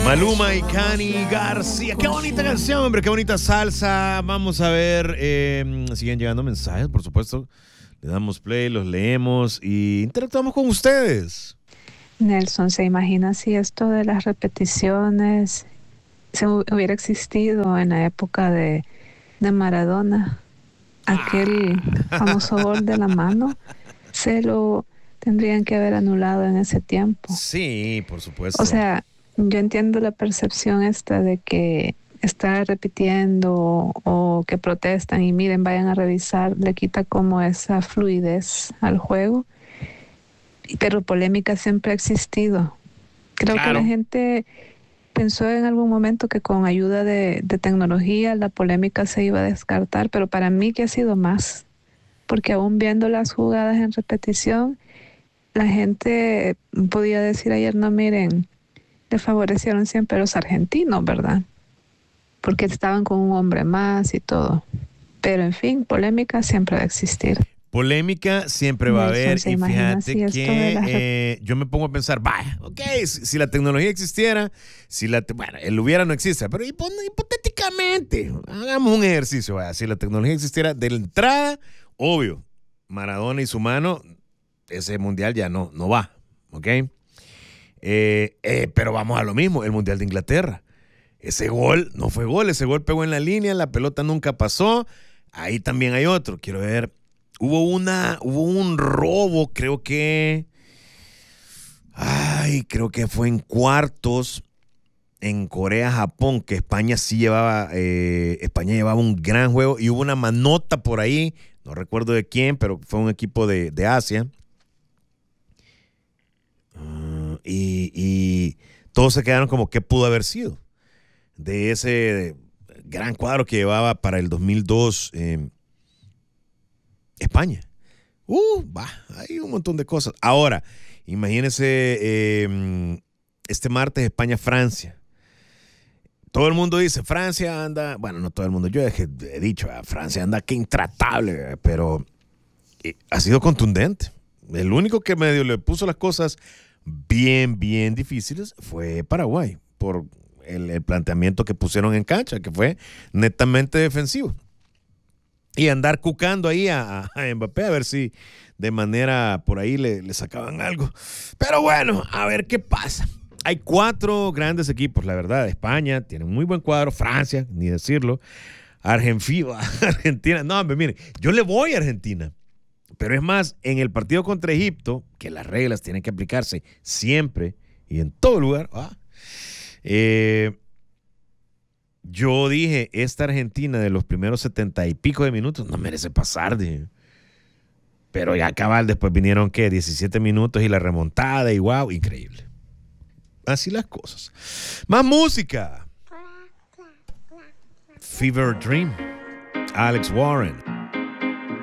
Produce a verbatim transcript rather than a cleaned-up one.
Maluma y Cani García. Qué bonita canción, hombre, qué bonita salsa. Vamos a ver, eh, siguen llegando mensajes, por supuesto. Le damos play, los leemos y interactuamos con ustedes. Nelson, ¿se imagina si esto de las repeticiones se hubiera existido en la época de, de Maradona? Aquel ah. famoso gol de la mano, se lo tendrían que haber anulado en ese tiempo. Sí, por supuesto. O sea, yo entiendo la percepción esta de que estar repitiendo o que protestan y miren, vayan a revisar, le quita como esa fluidez al juego. Pero polémica siempre ha existido. Creo claro. que la gente pensó en algún momento que con ayuda de, de tecnología la polémica se iba a descartar, pero para mí que ha sido más, porque aún viendo las jugadas en repetición, la gente podía decir ayer, no, miren, le favorecieron siempre a los argentinos, ¿verdad? Porque estaban con un hombre más y todo. Pero en fin, polémica siempre va a existir. Polémica siempre va a haber y fíjate si que la... eh, yo me pongo a pensar, vaya, ok, si, si la tecnología existiera, si la, bueno, el hubiera no existe, pero hipotéticamente, hagamos un ejercicio, vaya, si la tecnología existiera de la entrada, obvio, Maradona y su mano, ese mundial ya no, no va, ok, eh, eh, pero vamos a lo mismo, el mundial de Inglaterra, ese gol no fue gol, ese gol pegó en la línea, la pelota nunca pasó, ahí también hay otro, quiero ver. Hubo una, hubo un robo, creo que, ay, creo que fue en cuartos en Corea-Japón, que España sí llevaba, eh, España llevaba un gran juego y hubo una manota por ahí, no recuerdo de quién, pero fue un equipo de, de Asia. Uh, y, y todos se quedaron como qué pudo haber sido de ese gran cuadro que llevaba para el dos mil dos eh, España. Uh, va, hay un montón de cosas. Ahora, imagínense eh, este martes España-Francia. Todo el mundo dice, Francia anda, bueno, no todo el mundo, yo he, he dicho, Francia anda que intratable, pero eh, ha sido contundente. El único que medio le puso las cosas bien, bien difíciles fue Paraguay, por el, el planteamiento que pusieron en cancha, que fue netamente defensivo. Y andar cucando ahí a, a Mbappé a ver si de manera por ahí le, le sacaban algo. Pero bueno, a ver qué pasa. Hay cuatro grandes equipos, la verdad. España tiene un muy buen cuadro. Francia, ni decirlo. Argentina, Argentina. No, hombre, miren, yo le voy a Argentina. Pero es más, en el partido contra Egipto, que las reglas tienen que aplicarse siempre y en todo lugar. Ah, eh, Yo dije, esta Argentina de los primeros setenta y pico de minutos no merece pasar, dije. Pero ya cabal, después vinieron, ¿qué? diecisiete minutos y la remontada y wow, increíble. Así las cosas. Más música. Fever Dream. Alex Warren.